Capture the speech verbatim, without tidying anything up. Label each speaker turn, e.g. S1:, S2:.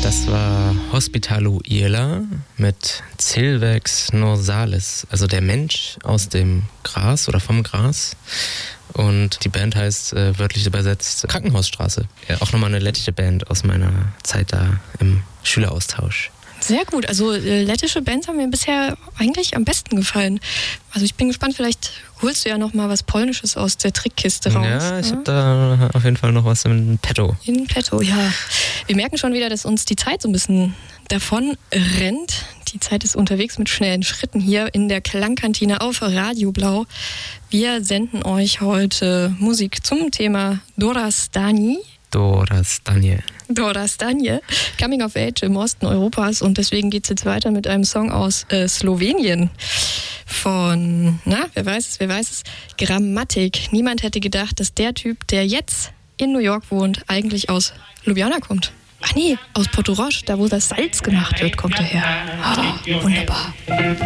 S1: Das war Hospitalu Irla mit Silvex Norsalis, also der Mensch aus dem Gras oder vom Gras. Und die Band heißt äh, wörtlich übersetzt Krankenhausstraße. Ja, auch nochmal eine lettische Band aus meiner Zeit da im Schüleraustausch.
S2: Sehr gut, also äh, lettische Bands haben mir bisher eigentlich am besten gefallen. Also ich bin gespannt, vielleicht holst du ja noch mal was Polnisches aus der Trickkiste raus.
S1: Ja, ich ja? habe da auf jeden Fall noch was in petto.
S2: In petto, ja. Wir merken schon wieder, dass uns die Zeit so ein bisschen davon rennt. Die Zeit ist unterwegs mit schnellen Schritten hier in der Klangkantine auf Radio Blau. Wir senden euch heute Musik zum Thema Dorastani.
S1: Dorastanje.
S2: Dorastanje, Coming of Age im Osten Europas, und deswegen geht es jetzt weiter mit einem Song aus äh, Slowenien von, na, wer weiß es, wer weiß es, Grammatik. Niemand hätte gedacht, dass der Typ, der jetzt in New York wohnt, eigentlich aus Ljubljana kommt. Ach nee, aus Portorož, da wo das Salz gemacht wird, kommt er her. Ah, wunderbar.